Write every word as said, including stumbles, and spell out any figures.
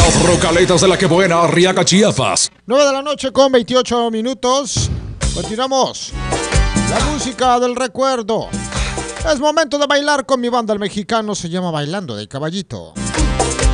Los Rocaletas de la Que Buena, Arriaga, Chiapas. nueve de la noche con veintiocho minutos. Continuamos. La música del recuerdo. Es momento de bailar con mi banda. El mexicano se llama Bailando de Caballito.